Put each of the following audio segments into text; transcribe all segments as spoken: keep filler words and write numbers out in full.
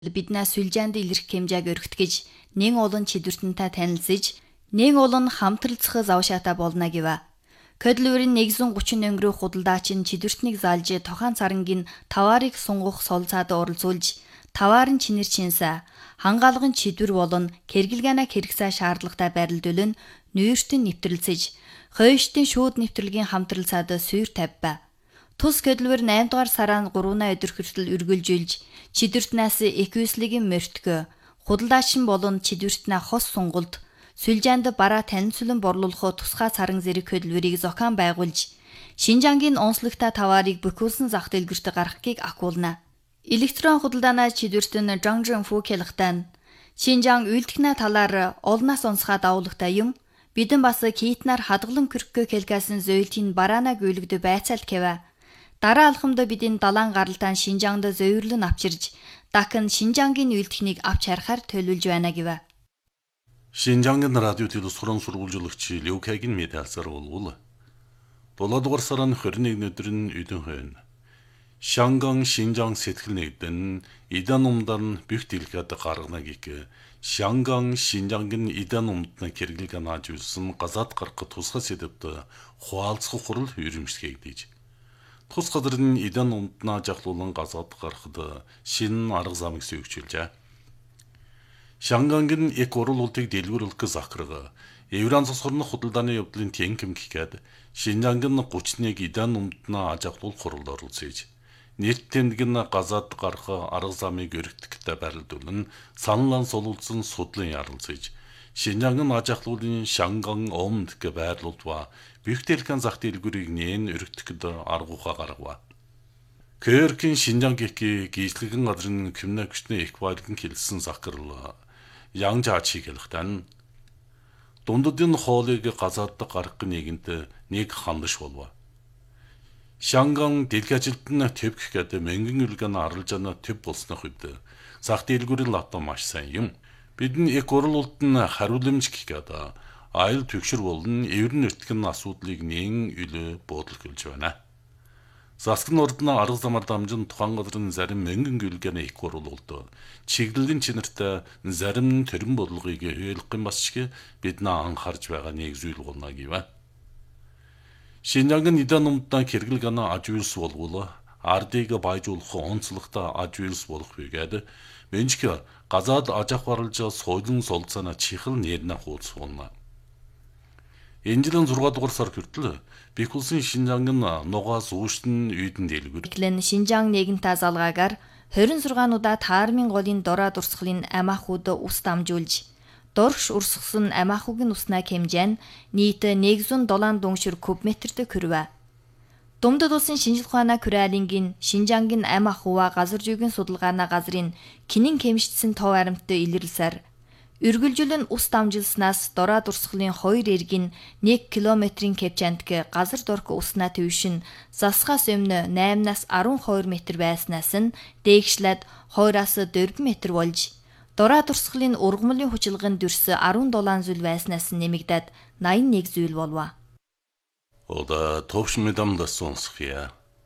биднээс сүлжээнд илэрх хэмжээг өргөтгөж, нэн олон чидвэртэнтэй танилцж, нэн олон хамтралцах завшаатай болно гэв. Көдлөрийн нэгэн гучин өнгөрөх худалдаач нь чидвэртнийг заалж тохаан царангийн таваарыг сунгах сол цаад оролцуулж, таваарын чинэр чинсэ, хангаалгын чидвэр болон кэргэлгаана хэрэгсээ шаардлагатай байрлуулан нүүртэн нэвтрэлцэж, хойштын шууд нэвтрэлгийн хамтрал цаад сүйр тавьбаа. Тус көдлөр eight дугаар сараа гурван өдөр хүртэл үргэлжүүлж, чидвэртнээс эквислигийн мөртгөө, худалдаачин болон чидвэртнээ хос сунгалд, сүлжээнд бараа танилцуулан борлуулах тусгай царан зэрэг хөдөлмөрийг зохион байгуулж, Шинжангийн онцлогтой таваарыг бүхүүлсэн зах дэлгүүрт гаргахыг ахуулна. Электрон худалдаанаа чидвэртэн Жонжон Фу хэлэхдээ Шинжаан үйлдэгнэ талаар олноос онцгой давуулагтай юм. Бидэн бас китнаар хадгалан көрхгөө хэлгээсэн зөйлтийн бараана гүйлгдө байцаалт гэвэ. Дараа алхамд бидний далайн гаралтай Шинжаанд зөөврлөн авчирж, дахин Шинжангийн үйлдэхнийг авч харахаар төлөвлөж байна гэв. Шинжангийн радио телевизийн сурвалжуулагч Лю Кэгийн мэдээлсээр болвол долоодугаар сарын twenty-first өдрийн өдөн хойно Шанган Шинжан сэтгэл нэгдэн Идан умдар нь бүх дэлгэд гаргана гэх Шанган Шинжангийн Идан умдны хэрэглэг анааж үлсэн газаад гарах тусгай сэдвт хуалцах хурал хөрөмжлөхийдэж тус газрын Идан умднаа жахлуулан газаад гарахад шинэ арга замыг сүйгчилжээ. Шангангийн эк оруулалтыг дэлгүүрлэх захирга Евран цосгорны худалдааны явдлын тэнхэм гэхэд Шинжангийн thirty-one Идан умднаа жахлуул хуралд оролцож нийт тэмдэг нь газаад гарах арга замыг өргөдөхтэй байрлуулан саналан сулуулсан судлан ярилцж Шинжангийн ажахлуулын Шанган омд гэ байрлуулва бүх дэлгэн зах дэлгүүрийг нээн өргөдөхөд аргууха гаргав. Кэркин Шинжангийн гүйцэтгэн газрын коммуникашны эквайрын хэлсэн захирал Ян Жаачи хэлэхдээ дундадын хоолыг газаад гарах нэгэнт нэг хандаж болов. Шанган дэлгэжилт нь төв гэхэд мэнгэн үлгэн аралж ана төв болснох үед зах дэлгүүрийн лавтан маш сайн юм. Бидний эк оруулалт нь хариуламж гэхэд айл төгшөр болон эврэн өртгөн асуудлыг нээн үлээ буудлуулж байна. Засгийн ордны арга замаар дамжин тухайн газрын зарим мэнгэн үлгэн эк оруулалт чиглэлийн чинэртэй зарим төрөн бодлогыг ойлгох юм басчиг бид наа анхаарч байгаа нэг зүйл болно гэв. Шинжангийн Идан умднаа хэрэглэг ана аж үйлс болвол ардыг байжуулах онцлогтой аж үйлс болох бэгээд менжик газаад ажах баралж сойлон солцоона чихэл нэрнэ хууц болно. Энэ жилийн six дугаар сар хүртэл Бихулсын Шинжангийн нугаас үүшин үйдэн дэлгүүр. Гэвч Шинжаан нэгэнтээ залгаагаар twenty-six удаа таармын голын дороо дурсгалын амаахууд ус дамжуулж дорш урсгсан амаахугийн уснаа хэмжээ нь нийт one hundred seven дүншир кубметрт хүрвэ. Думдад улсын шинжлэх ухааны Куралингийн Шинжангийн амаахува газар зүйн судалгааны газрын кинэн хэмжигдсэн тов аримттай илэрлсээр үргэлжлэн ус дамжилснаас дороо дурсгалын two эргийн one километрийн кепчантг газар дорх уснаа төвшин засгаас өмнө eight-аас twelve метр байснаас нь дээгшлээд two-аас four метр болж дороо дурсгалын ургамлын хүчилгэн дүрс seventeen зүйл байснаас нэмэгдээд eighty-one зүйл болов. Ода товш медамдас сонсхия.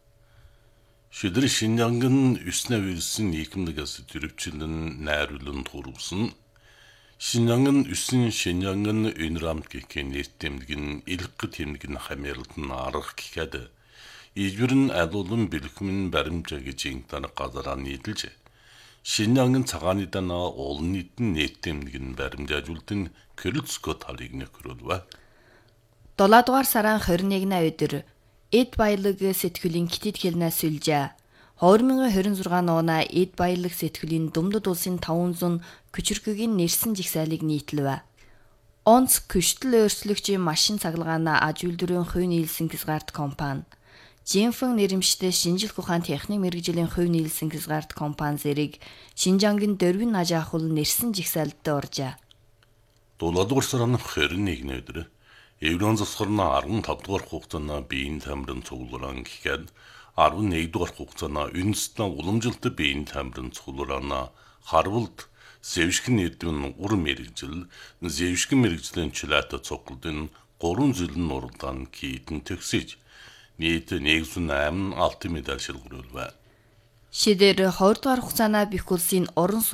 Шүдэр Шинжангийн үснэ вирусын нийгэмдэгээс төрөвчлэн найруулан турвсан. Шинжангийн үсэн Шинжангийн өнрамт гэх нэр тэмдэг нь илэг тэмдэг нь хамааралд нь арга гэхэд ижбэрн алуулан бэлхэм баримжаа гэж интана газараа нийлж Шинжангийн цагааны дана олон нийтэн нийт тэмдэг нь баримжаажуултын Кэрэлцгөө талыг нөхрөлвэ. seven дугаар сарын twenty-one өдөр эд баялаг сэтгүүлийн китэд хэлнээс сүлжээ. twenty twenty-six оноо эд баялаг сэтгүүлийн Думдад улсын five hundred күчирхгийн нэрсэн жигсаалыг нийтлэв. Онц күштэл өөрчлөгчийн машин цахилгааны аж үйлдвэрийн хувь нийлсэн хязгаарт компани, Жинфэн нэрэмжтэй шинжлэх ухаан техник мэргэжлийн хувь нийлсэн хязгаарт компани зэрэг Шинжангийн дөрвөн аж ахуйл нэрсэн жигсаалд оржээ. seven дугаар сарын twenty-one өдөр Еврон засгорны fifteen дугаар хугацаанд биеийн тамирын цугларан гэхэд eleven дугаар хугацаанд үндэстэн уламжилт биеийн тамирын цугларан харвалд зэвшгэн нэдвэн ур мэрэгжил зэвшгэн мэрэгжлийн чилата цуглдын three зүйлэн уралдаан кийдэн төгсөж нийт one hundred eight алтын медаль шилгэрүүлвэ. Шидээр хоёр дугаар хугацаанаа бэх улсын орон